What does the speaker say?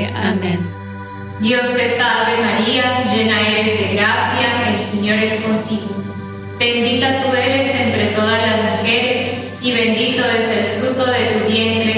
siempre. Amén. Dios te salve María, llena eres de gracia, el Señor es contigo. Bendita tú eres entre todas las mujeres, y bendito es el fruto de tu vientre,